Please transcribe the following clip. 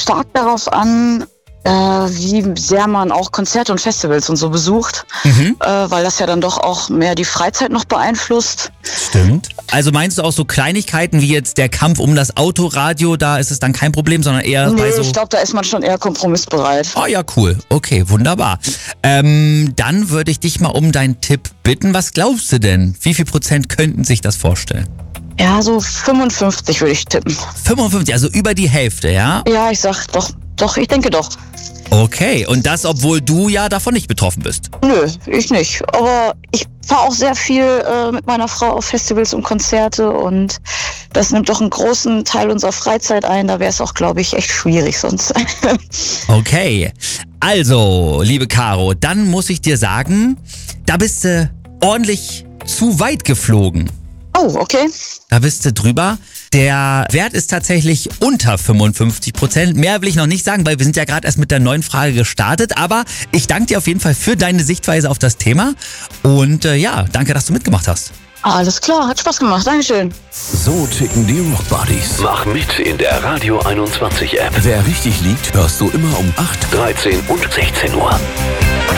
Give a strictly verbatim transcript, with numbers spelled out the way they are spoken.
stark darauf an, äh, wie sehr man auch Konzerte und Festivals und so besucht, mhm. äh, weil das ja dann doch auch mehr die Freizeit noch beeinflusst. Stimmt. Also meinst du auch so Kleinigkeiten wie jetzt der Kampf um das Autoradio, da ist es dann kein Problem, sondern eher nee, bei so... ich glaube, da ist man schon eher kompromissbereit. Oh ja, cool. Okay, wunderbar. Ähm, dann würde ich dich mal um deinen Tipp bitten. Was glaubst du denn? Wie viel Prozent könnten sich das vorstellen? Ja, so fünfundfünfzig würde ich tippen. fünfundfünfzig, also über die Hälfte, ja? Ja, ich sag doch, doch, ich denke doch. Okay, und das, obwohl du ja davon nicht betroffen bist? Nö, ich nicht. Aber ich fahre auch sehr viel äh, mit meiner Frau auf Festivals und Konzerte und das nimmt doch einen großen Teil unserer Freizeit ein. Da wäre es auch, glaube ich, echt schwierig sonst. Okay, also, liebe Caro, dann muss ich dir sagen, da bist du ordentlich zu weit geflogen. Oh, okay. Da bist du drüber. Der Wert ist tatsächlich unter fünfundfünfzig Prozent. Mehr will ich noch nicht sagen, weil wir sind ja gerade erst mit der neuen Frage gestartet. Aber ich danke dir auf jeden Fall für deine Sichtweise auf das Thema. Und äh, ja, danke, dass du mitgemacht hast. Alles klar, hat Spaß gemacht. Dankeschön. So ticken die Rock Buddies. Mach mit in der Radio einundzwanzig App. Wer richtig liegt, hörst du immer um acht, dreizehn und sechzehn Uhr.